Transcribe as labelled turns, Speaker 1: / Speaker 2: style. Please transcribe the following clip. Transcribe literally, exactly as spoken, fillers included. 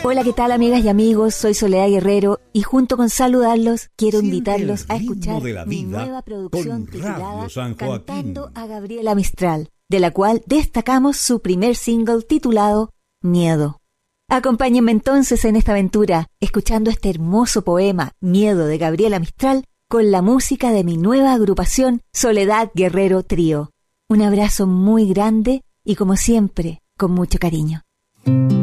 Speaker 1: Hola, ¿qué tal, amigas y amigos? Soy Soledad Guerrero y junto con saludarlos quiero
Speaker 2: Siente
Speaker 1: invitarlos
Speaker 2: el
Speaker 1: a
Speaker 2: ritmo
Speaker 1: escuchar
Speaker 2: de la
Speaker 1: mi
Speaker 2: vida
Speaker 1: nueva producción
Speaker 2: con
Speaker 1: titulada
Speaker 2: Radio San Joaquín.
Speaker 1: Cantando a Gabriela Mistral, de la cual destacamos su primer single titulado Miedo. Acompáñenme entonces en esta aventura, escuchando este hermoso poema Miedo de Gabriela Mistral con la música de mi nueva agrupación Soledad Guerrero Trío. Un abrazo muy grande y, como siempre, con mucho cariño.